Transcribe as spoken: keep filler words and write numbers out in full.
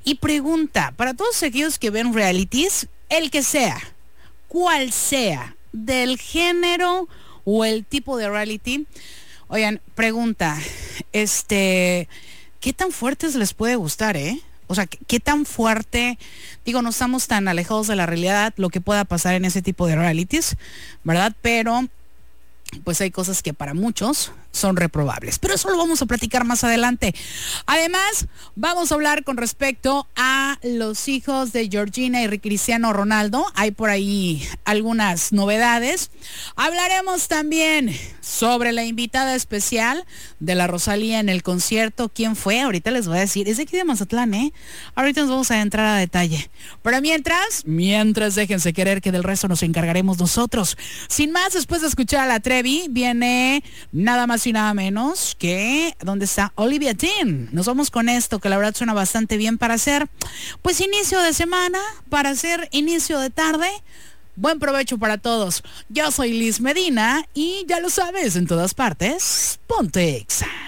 Y pregunta, para todos aquellos que ven realities, el que sea, cual sea, del género o el tipo de reality, oigan, pregunta, este, ¿qué tan fuertes les puede gustar, eh? O sea, ¿qué, qué tan fuerte? Digo, no estamos tan alejados de la realidad, lo que pueda pasar en ese tipo de realities, ¿verdad? Pero pues hay cosas que para muchos son reprobables. Pero eso lo vamos a platicar más adelante. Además, vamos a hablar con respecto a los hijos de Georgina y Cristiano Ronaldo. Hay por ahí algunas novedades. Hablaremos también sobre la invitada especial de la Rosalía en el concierto. ¿Quién fue? Ahorita les voy a decir. Es de aquí de Mazatlán, ¿eh? Ahorita nos vamos a entrar a detalle. Pero mientras, mientras déjense querer, que del resto nos encargaremos nosotros. Sin más, después de escuchar a la Trevi, viene nada más y nada menos que ¿dónde está Olivia Dean? Nos vamos con esto, que la verdad suena bastante bien para hacer pues inicio de semana, para hacer inicio de tarde. Buen provecho para todos. Yo soy Liz Medina y ya lo sabes, en todas partes, Ponte Exa.